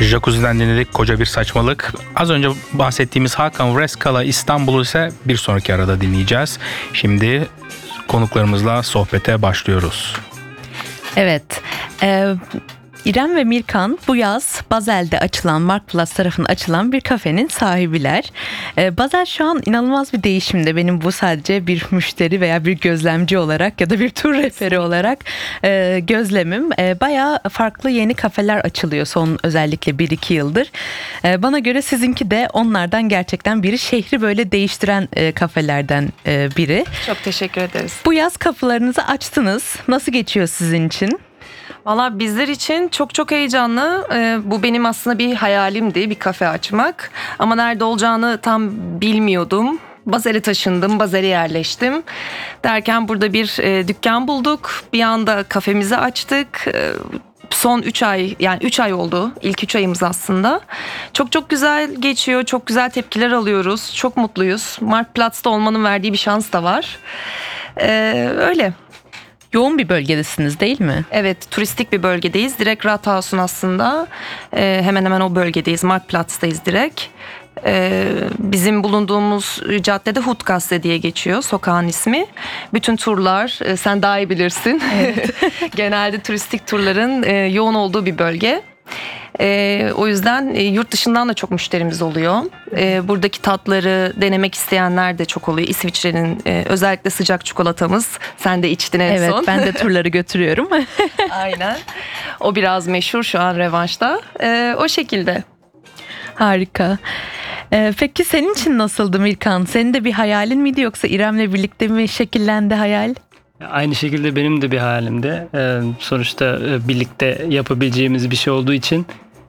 Jacuzzi'den dinledik Koca Bir Saçmalık. Az önce bahsettiğimiz Hakan Vreskala İstanbul'u ise bir sonraki arada dinleyeceğiz. Şimdi konuklarımızla sohbete başlıyoruz. Evet. İrem ve Mirkan bu yaz Basel'de açılan, Marktplatz tarafından açılan bir kafenin sahibiler. Basel şu an inanılmaz bir değişimde. Benim bu sadece bir müşteri veya bir gözlemci olarak ya da bir tur rehberi olarak gözlemim. Bayağı farklı yeni kafeler açılıyor son özellikle 1-2 yıldır. Bana göre sizinki de onlardan gerçekten biri. Şehri böyle değiştiren kafelerden biri. Çok teşekkür ederiz. Bu yaz kapılarınızı açtınız. Nasıl geçiyor sizin için? Valla bizler için çok heyecanlı. Bu benim aslında bir hayalimdi, bir kafe açmak. Ama nerede olacağını tam bilmiyordum. Basel'e taşındım, Basel'e yerleştim. Derken burada bir dükkan bulduk. Bir anda kafemizi açtık. Son 3 ay, yani 3 ay oldu. İlk 3 ayımız aslında. Çok güzel geçiyor. Çok güzel tepkiler alıyoruz. Çok mutluyuz. Marktplatz'ta olmanın verdiği bir şans da var. Öyle. Yoğun bir bölgedesiniz değil mi? Evet, turistik bir bölgedeyiz. Direkt Rathaus'un aslında hemen hemen o bölgedeyiz. Marktplatz'tayız direkt. Bizim bulunduğumuz caddede Hutgasse diye geçiyor sokağın ismi. Bütün turlar, sen daha iyi bilirsin. Evet. Genelde turistik turların yoğun olduğu bir bölge. O yüzden yurt dışından da çok müşterimiz oluyor. Buradaki tatları denemek isteyenler de çok oluyor. İsviçre'nin özellikle sıcak çikolatamız. Sen de içtin en son. Evet, ben de turları götürüyorum. Aynen. O biraz meşhur şu an revanşta. O şekilde. Harika. Peki senin için nasıldı Mirkan? Senin de bir hayalin miydi yoksa İrem'le birlikte mi şekillendi hayal? Aynı şekilde benim de bir hayalimdi. Sonuçta birlikte yapabileceğimiz bir şey olduğu için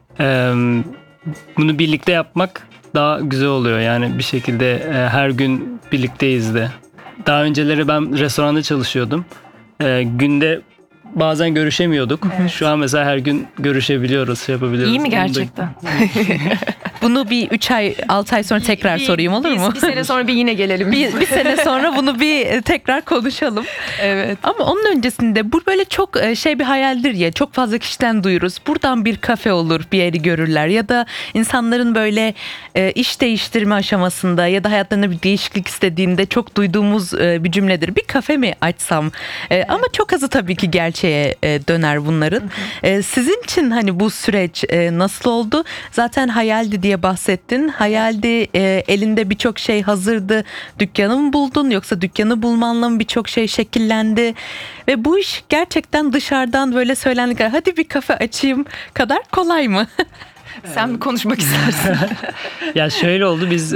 bunu birlikte yapmak daha güzel oluyor. Yani bir şekilde her gün birlikteyiz de. Daha önceleri ben restoranda çalışıyordum. Günde bazen görüşemiyorduk. Evet. Şu an mesela her gün görüşebiliyoruz, yapabiliyoruz. İyi mi gerçekten? Bunu bir 3 ay, 6 ay sonra tekrar sorayım olur mu? Bir sene sonra bir yine gelelim. Bir sene sonra bunu bir tekrar konuşalım. Evet. Ama onun öncesinde bu böyle çok bir hayaldir ya. Çok fazla kişiden duyuruz. Buradan bir kafe olur, bir yeri görürler. Ya da insanların böyle iş değiştirme aşamasında ya da hayatlarında bir değişiklik istediğinde çok duyduğumuz bir cümledir. Bir kafe mi açsam? Evet. Ama çok azı tabii ki gerçeğe döner bunların. Sizin için hani bu süreç nasıl oldu? Zaten hayaldi diye bahsettin. Hayaldi, elinde birçok şey hazırdı. Dükkanı mı buldun yoksa dükkanı bulmanla mı birçok şey şekillendi? Ve bu iş gerçekten dışarıdan böyle söylendikleri hadi bir kafe açayım kadar kolay mı? Sen mi konuşmak istersin? Ya şöyle oldu, biz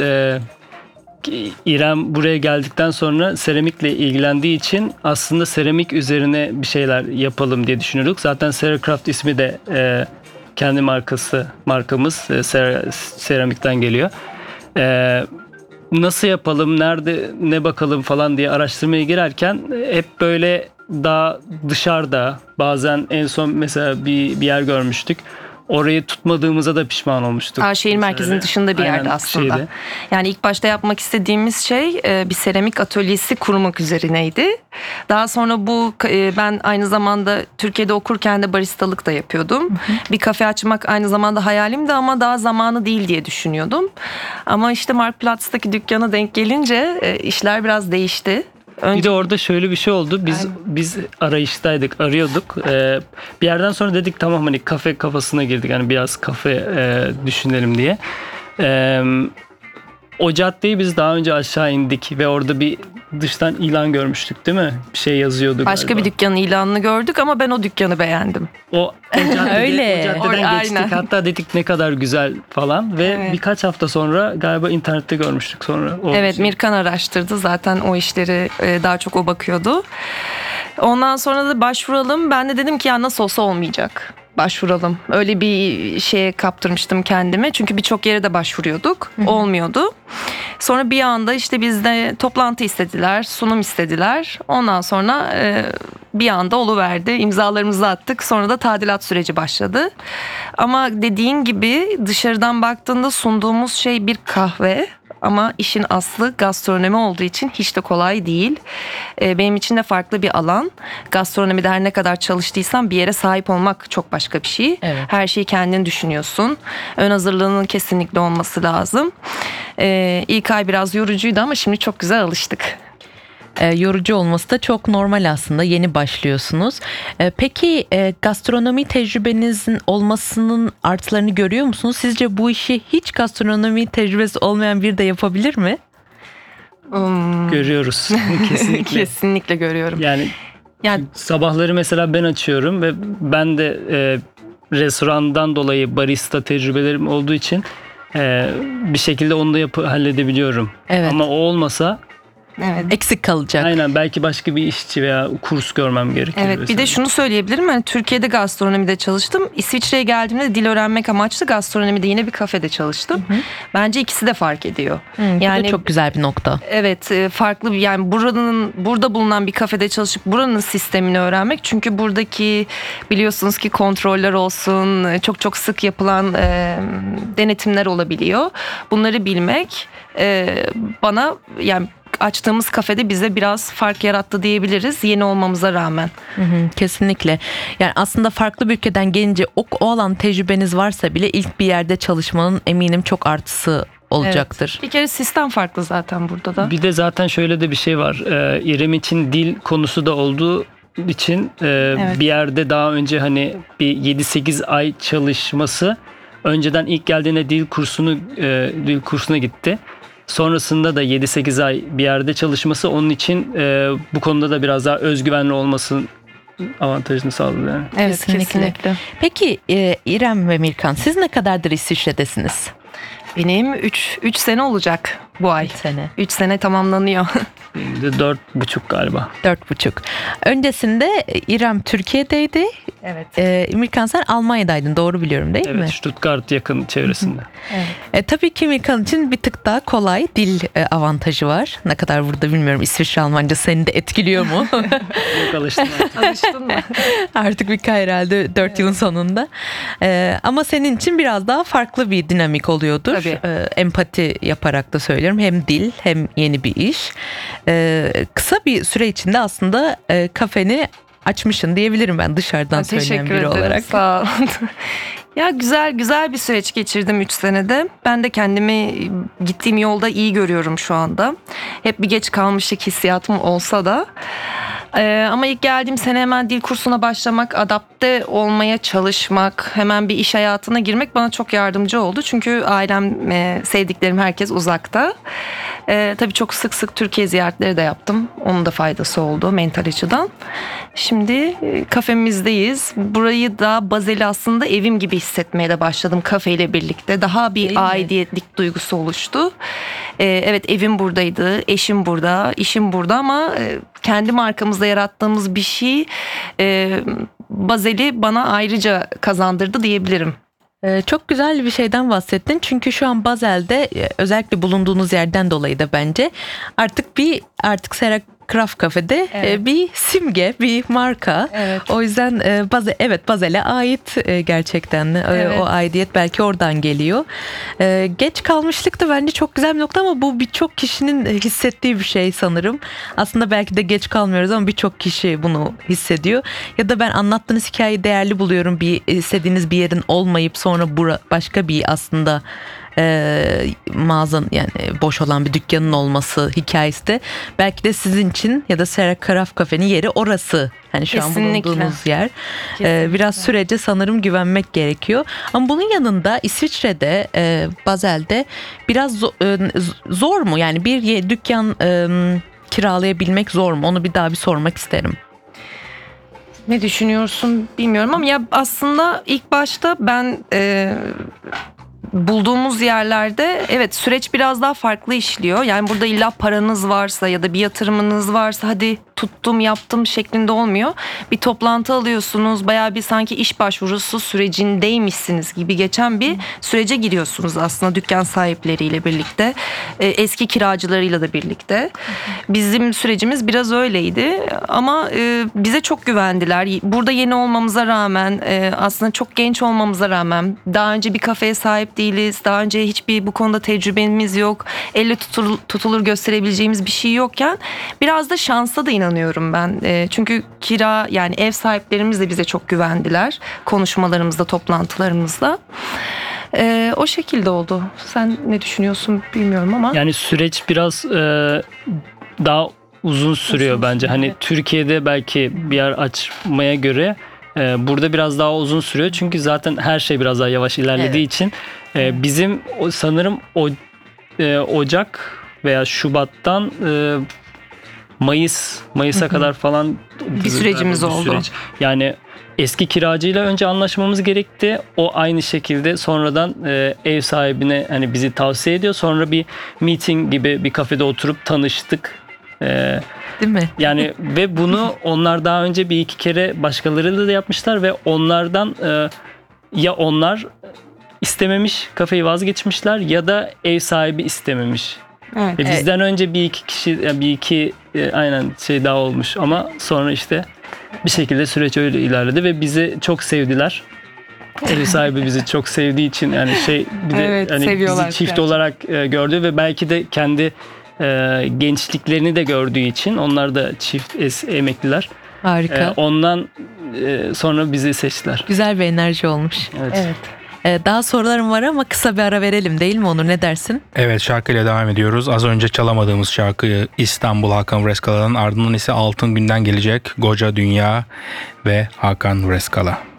İrem buraya geldikten sonra seramikle ilgilendiği için aslında seramik üzerine bir şeyler yapalım diye düşünüyorduk. Zaten Seracraft ismi de kendi markamız seramikten geliyor. Nasıl yapalım, nerede ne bakalım falan diye araştırmaya girerken hep böyle daha dışarıda, bazen en son mesela bir yer görmüştük. Orayı tutmadığımıza da pişman olmuştuk. Şehir merkezinin dışında bir yerde aslında. Şeydi. Yani ilk başta yapmak istediğimiz şey bir seramik atölyesi kurmak üzerineydi. Daha sonra ben aynı zamanda Türkiye'de okurken de baristalık da yapıyordum. Bir kafe açmak aynı zamanda hayalimdi ama daha zamanı değil diye düşünüyordum. Ama işte Marktplatz'taki dükkana denk gelince işler biraz değişti. Bir de orada şöyle bir şey oldu. Biz arayıştaydık, arıyorduk. Bir yerden sonra dedik tamam, hani kafe kafasına girdik. Hani biraz kafe düşünelim diye. O caddeyi biz daha önce aşağı indik ve orada bir dıştan ilan görmüştük değil mi? Bir şey yazıyordu Başka galiba. Bir dükkanın ilanını gördük ama ben o dükkanı beğendim. O caddede, Öyle. O caddeden geçtik. Aynen. Hatta dedik ne kadar güzel falan ve birkaç hafta sonra galiba internette görmüştük sonra. Evet, Mirkan araştırdı zaten o işleri, daha çok o bakıyordu. Ondan sonra da başvuralım. Ben de dedim ki ya nasıl olsa olmayacak. Başvuralım. Öyle bir şeye kaptırmıştım kendime. Çünkü birçok yere de başvuruyorduk. Olmuyordu. Sonra bir anda işte bizde toplantı istediler, sunum istediler. Ondan sonra bir anda oluverdi. İmzalarımızı attık. Sonra da tadilat süreci başladı. Ama dediğin gibi dışarıdan baktığında sunduğumuz şey bir kahve. ama işin aslı gastronomi olduğu için hiç de kolay değil. Benim için de farklı bir alan. Gastronomide her ne kadar çalıştıysam bir yere sahip olmak çok başka bir şey. Evet. Her şeyi kendin düşünüyorsun. Ön hazırlığının kesinlikle olması lazım. İlk ay biraz yorucuydu ama şimdi çok güzel alıştık. Yorucu olması da çok normal aslında. Yeni başlıyorsunuz. Peki gastronomi tecrübenizin olmasının artılarını görüyor musunuz? Sizce bu işi hiç gastronomi tecrübesi olmayan biri de yapabilir mi? Görüyoruz kesinlikle. Kesinlikle görüyorum. Yani sabahları mesela ben açıyorum ve ben de restorandan dolayı barista tecrübelerim olduğu için bir şekilde onu da halledebiliyorum. Evet. Ama o olmasa Evet. Eksik kalacak. aynen belki başka bir işçi veya kurs görmem gerekir. Evet, bir mesela. de şunu söyleyebilirim. Yani Türkiye'de gastronomide çalıştım. İsviçre'ye geldiğimde dil öğrenmek amaçlı gastronomide yine bir kafede çalıştım. Bence ikisi de fark ediyor. Bu da çok güzel bir nokta. Evet, farklı bir, yani burada bulunan bir kafede çalışıp buranın sistemini öğrenmek. Çünkü buradaki biliyorsunuz ki kontroller olsun, çok çok sık yapılan denetimler olabiliyor. Bunları bilmek bana, yani açtığımız kafede bize biraz fark yarattı diyebiliriz, yeni olmamıza rağmen. Kesinlikle. Yani aslında farklı bir ülkeden gelince o alan tecrübeniz varsa bile ilk bir yerde çalışmanın eminim çok artısı olacaktır. Evet. Bir kere sistem farklı zaten burada da. Bir de zaten şöyle de bir şey var. İrem için dil konusu da olduğu için Evet. bir yerde daha önce hani bir 7-8 ay çalışması, önceden ilk geldiğinde dil kursuna gitti. Sonrasında da 7-8 ay bir yerde çalışması onun için bu konuda da biraz daha özgüvenli olmasının avantajını sağladı yani. Evet, kesinlikle. Peki İrem ve Mirkan, siz ne kadardır İsviçre'desiniz? Benim 3 sene olacak bu ay. 3 sene. 3 sene tamamlanıyor. Benim de 4,5 galiba. 4,5. Öncesinde İrem Türkiye'deydi. Evet. Mirkan sen Almanya'daydın, doğru biliyorum değil mi? Evet, Stuttgart yakın çevresinde. Tabii ki Mirkan için bir tık daha kolay dil avantajı var. Ne kadar burada bilmiyorum. İsviçre Almanca seni de etkiliyor mu? Yok, alıştım artık. Alıştın mı? Artık bir herhalde 4 yılın sonunda. Ama senin için biraz daha farklı bir dinamik oluyordur. Tabii. Empati yaparak da söylüyorum. Hem dil hem yeni bir iş. Kısa bir süre içinde aslında kafeni açmışsın diyebilirim ben dışarıdan söyleyen Teşekkür biri ederim. olarak. Sağ olun. Ya güzel bir süreç geçirdim 3 senede. Ben de kendimi gittiğim yolda iyi görüyorum şu anda. Hep bir geç kalmışlık hissiyatım olsa da. Ama ilk geldiğim sene hemen dil kursuna başlamak, adapte olmaya çalışmak, hemen bir iş hayatına girmek bana çok yardımcı oldu. Çünkü ailem, sevdiklerim herkes uzakta. Tabii çok sık Türkiye ziyaretleri de yaptım. Onun da faydası oldu mental açıdan. Şimdi kafemizdeyiz. Burayı da Basel'i aslında evim gibi hissetmeye de başladım kafeyle birlikte. Daha Değil mi? bir aidiyetlik duygusu oluştu. Evet, evim buradaydı, eşim burada, işim burada ama kendi markamızda yarattığımız bir şey Basel'i bana ayrıca kazandırdı diyebilirim. Çok güzel bir şeyden bahsettin. Çünkü şu an Basel'de özellikle bulunduğunuz yerden dolayı da bence artık Serra Craft Cafe'de bir simge, bir marka. Evet. O yüzden Basel'e ait gerçekten. Evet. O aidiyet belki oradan geliyor. Geç kalmışlık da bence çok güzel bir nokta ama bu birçok kişinin hissettiği bir şey sanırım. Aslında belki de geç kalmıyoruz ama birçok kişi bunu hissediyor. Ya da ben anlattığınız hikayeyi değerli buluyorum. İstediğiniz bir yerin olmayıp sonra başka bir aslında mağazanın, yani boş olan bir dükkanın olması hikayesi de belki de sizin için ya da Serra Craft Cafe'nin yeri orası. Hani şu Kesinlikle. an bulunduğunuz yer. Kesinlikle. Biraz sürece sanırım güvenmek gerekiyor. Ama bunun yanında İsviçre'de, Basel'de biraz zor mu? Yani bir dükkan kiralayabilmek zor mu? Onu bir daha sormak isterim. Ne düşünüyorsun bilmiyorum ama ya aslında ilk başta ben bulduğumuz yerlerde evet süreç biraz daha farklı işliyor. Yani burada illa paranız varsa ya da bir yatırımınız varsa hadi tuttum yaptım şeklinde olmuyor. Bir toplantı alıyorsunuz, bayağı bir sanki iş başvurusu sürecindeymişsiniz gibi geçen bir sürece giriyorsunuz aslında dükkan sahipleriyle birlikte, eski kiracılarıyla da birlikte. Bizim sürecimiz biraz öyleydi ama bize çok güvendiler. Burada yeni olmamıza rağmen, aslında çok genç olmamıza rağmen, daha önce bir kafeye sahip değildik. değiliz. Daha önce hiçbir bu konuda tecrübemiz yok. Elle tutulur gösterebileceğimiz bir şey yokken biraz da şansa da inanıyorum ben. Çünkü yani ev sahiplerimiz de bize çok güvendiler. Konuşmalarımızda, toplantılarımızda. O şekilde oldu. Sen ne düşünüyorsun bilmiyorum ama. Yani süreç biraz daha uzun sürüyor bence. Hani Türkiye'de belki bir yer açmaya göre burada biraz daha uzun sürüyor. Çünkü zaten her şey biraz daha yavaş ilerlediği için bizim sanırım Ocak veya Şubat'tan Mayıs'a kadar falan bir sürecimiz oldu. Yani eski kiracıyla önce anlaşmamız gerekti. O aynı şekilde sonradan ev sahibine hani bizi tavsiye ediyor. Sonra bir meeting gibi bir kafede oturup tanıştık. Değil mi? Yani ve bunu onlar daha önce bir iki kere başkalarıyla da yapmışlar ve onlardan ya onlar istememiş, kafeyi vazgeçmişler ya da ev sahibi istememiş. Evet. Bizden önce bir iki kişi aynen şey daha olmuş ama sonra işte bir şekilde süreç öyle ilerledi ve bizi çok sevdiler. Ev sahibi bizi çok sevdiği için yani bir de Evet, hani seviyorlar bizi çift gerçekten. olarak gördü ve belki de kendi gençliklerini de gördüğü için onlar da çift emekliler. Harika. Ondan sonra bizi seçtiler. Güzel bir enerji olmuş. Evet. Daha sorularım var ama kısa bir ara verelim değil mi Onur? Ne dersin? Evet, şarkıyla devam ediyoruz. Az önce çalamadığımız şarkı İstanbul Hakan Vreskala'nın, ardından ise Altın Gün'den gelecek Goca Dünya ve Hakan Vreskala.